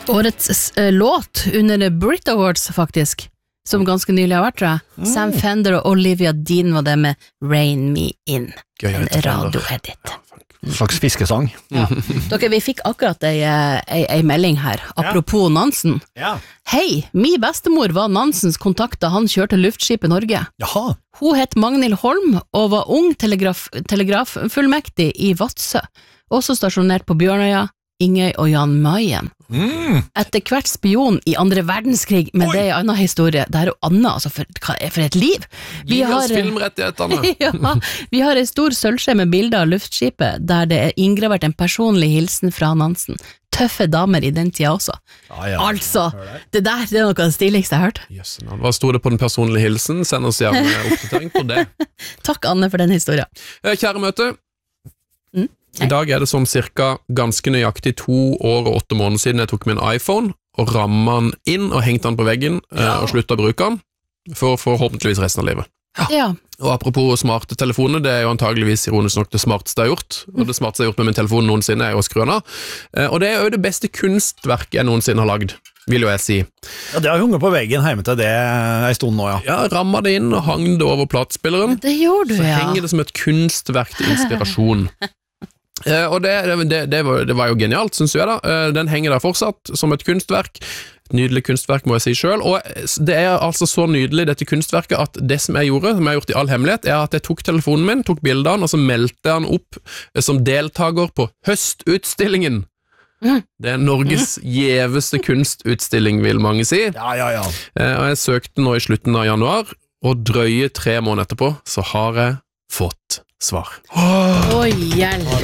Årets låt under Brit Awards faktisk, som ganske nylig har vært, tror jeg. Sam Fender og Olivia Dean var det med Rain Me In. En radioedit. En slags fiskesang. Ja. Dere, vi fikk akkurat ei melding her, apropos Nansen. Ja. Hei, min bestemor var Nansens kontakt da han kjørte luftskipet Norge. Jaha. Hun het Magnhild Holm og var ung telegraffullmektig i Vadsø, også stasjonert på Bjørnøya, Ingøy og Jan Mayen. Etter hvert spion i andre verdenskrig, men det en annen historie. Det jo Anna, altså for et liv. Gi oss filmrettighetene. Ja, vi har en stor sølvskje med bilder av luftskipet, der det inngravert en personlig hilsen fra Nansen. Tøffe damer i den tida også. Altså, det er noe av det stiligste jeg har hørt. Yes, hva stod det på den personlige hilsen? Send oss gjerne oppdatering på det. Takk Anne for den historien. Kjære møte, I dag det sånn cirka ganske nøyaktig 2 år og 8 måneder siden jeg tok min iPhone og rammet den inn og hengte den på veggen og sluttet å bruke den for forhåpentligvis resten av livet. Ja. Og apropos smarte telefoner, det jo antageligvis ironisk nok det smarteste jeg har gjort, og det smarteste jeg har gjort med min telefon noensinne å skru den av, og det jo det beste kunstverket jeg noensinne har lagd, vil jo jeg si. Ja, det har hunget på veggen hjemme til det en stund nå, ja. Ja, rammet det inn og hang det over platespilleren. Det gjorde du, Så henger det som et kunstverk til inspirasjon. Og det var jo genialt, synes jeg da. Den henger der fortsatt som et kunstverk. Et nydelig kunstverk, må jeg si selv. Og det altså så nydelig, dette kunstverket, at det som jeg gjorde, som jeg har gjort i all hemmelighet, at jeg tok telefonen min, tok bildene, og så meldte jeg den opp som deltager på høstutstillingen. Det Norges gjeveste kunstutstilling, vil mange si. Ja. Og jeg søkte nå i slutten av januar, og drøye 3 måneder etterpå, så har jeg fått svar. Oi, hjelp.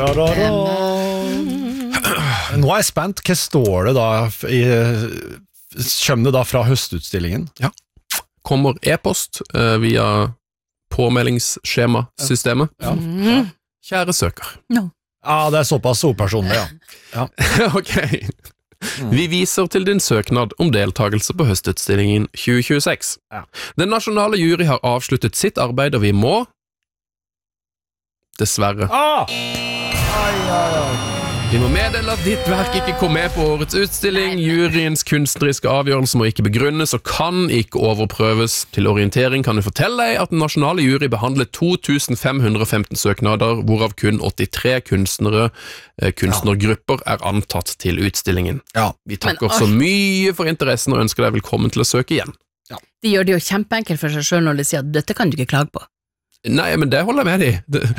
Nå jeg spent, hva står det da kommer det da fra høstutstillingen? Ja, kommer e-post via påmeldingsskjemasystemet. Kjære søker. Ja, det såpass opersonlig, ja. Ok. Vi viser til din søknad om deltagelse på høstutstillingen 2026. Den nasjonale jury har avsluttet sitt arbeid, og vi må dessverre. Vi må meddele at ditt verk ikke kom med på årets utstilling. Juryens kunstneriske avgjørelse må ikke begrunnes og kan ikke overprøves. Til orientering kan du fortelle deg at den nasjonale jury behandlet 2515 søknader, hvorav kun 83 kunstnergrupper antatt til utstillingen. Vi takker så mye for interessen og ønsker deg velkommen til å søke igjen. De gjør det jo kjempeenkelt for seg selv når de sier at dette kan du ikke klage på. Nei, men det holder jeg med de.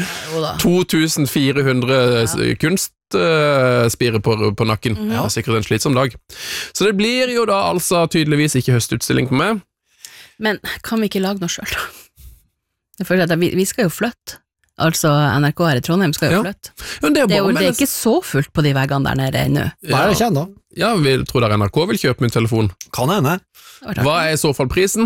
2400 kunstspire på nakken. Det sikkert en slitsom dag. Så det blir jo da altså tydeligvis ikke høstutstilling på meg. Men kan vi ikke lage noe selv da? Jeg føler at vi skal jo flytte. Altså NRK her i Trondheim skal jo flytte. Det er ikke så fullt på de veggene der nede ennå. Hva det ikke ennå? Ja, vi tror der NRK vil kjøpe min telefon. Kan hende. Hva i så fall prisen?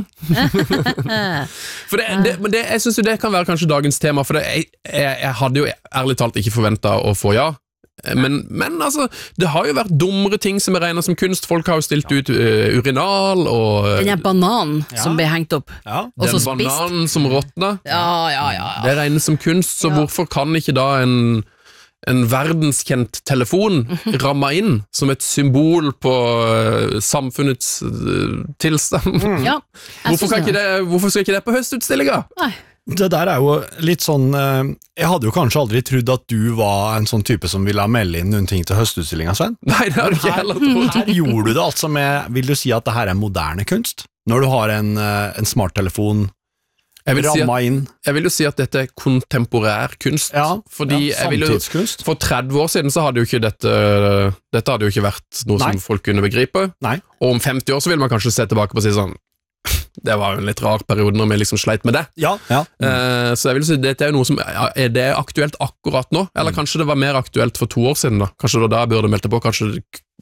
For jeg synes jo det kan være kanskje dagens tema, for jeg hadde jo ærlig talt ikke forventet å få men altså, det har jo vært dummere ting som regnet som kunst. Folk har jo stilt ut urinal og den bananen som ble hengt opp og så spist. Den bananen som råtnet. Det regnet som kunst, så hvorfor kan ikke da en verdenskjent telefon ramme inn som et symbol på samfunnets tilstand? Hvorfor skal ikke det på høstutstillingen? Nei. Det der jo litt sånn, jeg hadde jo kanskje aldri trodd at du var en sånn type som ville melde inn noen ting til høstutstillingen, Sven. Nei, det har du ikke heller trodd. Her gjorde du det altså med, vil du si at det her moderne kunst? Når du har en smarttelefon rammet inn? Jeg vil jo si at dette kontemporær kunst. Fordi samtidskunst. For 30 år siden så hadde jo ikke dette hadde jo ikke vært noe som folk kunne begripe. Og om 50 år så vil man kanskje se tilbake på og si sånn, det var jo en litt rar periode når vi liksom sleit med det. Så jeg vil si, dette jo noe som det aktuelt akkurat nå, eller kanskje det var mer aktuelt for 2 år siden da. Kanskje det var da jeg burde meldt på, kanskje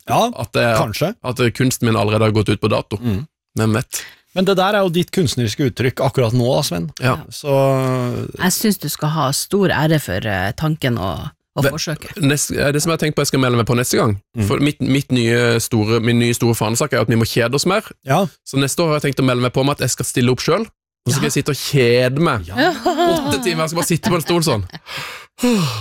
at kunsten min allerede har gått ut på dato. Hvem vet? Men det der jo ditt kunstneriske uttrykk akkurat nå, Sven. Så jeg synes du skal ha stor ære for tanken og forsøke. Det som jeg har tenkt på jeg skal melde meg på neste gang, for min nye store fanesak at vi må kjede oss mer, så neste år har jeg tenkt å melde meg på med at jeg skal stille opp selv, og så skal jeg sitte og kjede meg 8 timer, jeg skal bare sitte på en stol sånn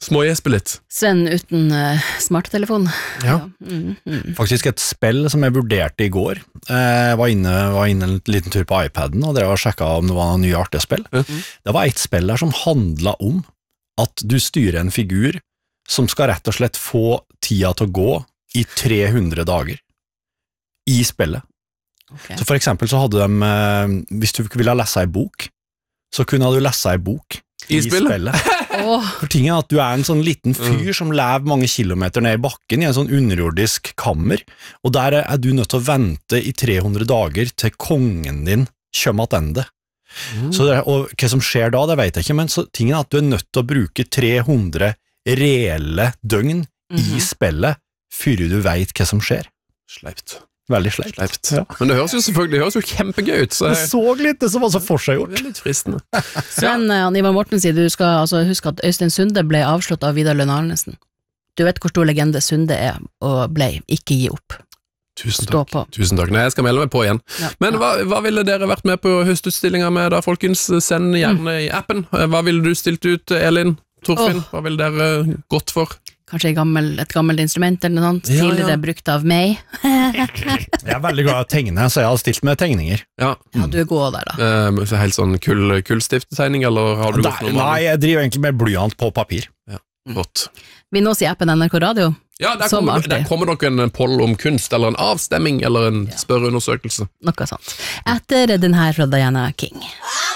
Smågjespe litt. Sven uten smarttelefon. Ja. Faktisk et spill som jeg vurderte i går. Jeg var inne en liten tur på iPaden og drev og sjekket om det var noen nye artige spill. Det var et spill der som handlet om at du styrer en figur som skal rett og slett få tida til å gå i 300 dager i spillet. Okay. Så for eksempel så hadde de, hvis du ville lese en bok, så kunne du lese en bok i spillet. For tingen er at du er en sånn liten fyr som lever mange kilometer ned i bakken i en sånn underjordisk kammer, og der er du nødt til å vente i 300 dager til kongen din kommer tilbake. Så og hva som skjer da, det vet jeg ikke, men så, tingen er at du er nødt til å bruke 300 reelle døgn i spillet før du vet hva som skjer. Sleipt. Veldig sleipt. Ja. Men det høres jo selvfølgelig kjempegøy ut. Det så litt det som var så forseggjort. Det er litt fristende. Sven, Ivar Morten sier du skal huske at Øystein Sunde ble avslått av Vidar Lønn Arnesen. Du vet hvor stor legende Sunde er, og ikke gi opp. Tusen Stå takk. på. Tusen takk. Nei, jeg skal melde meg på igjen. Ja. Men hva ville dere vært med på høstutstillinga med da, folkens? Send gjerne i appen. Hva ville du stilt ut, Elin? Torfinn? Hva ville dere gått for? Kanskje et gammelt instrument eller noe sånt, tidligere brukt av meg. Jeg er veldig glad i å tegne, så jeg har stilt med tegninger. Ja, du er god der da. Helt sånn kullstifttegning, eller har du gjort noe? Nei, jeg driver egentlig med blyant på papir. Ja, godt. Vi nås i appen NRK Radio. Ja, der kommer nok en poll om kunst, eller en avstemming, eller en spørreundersøkelse. Noe sånt. Etter den her fra Diana King.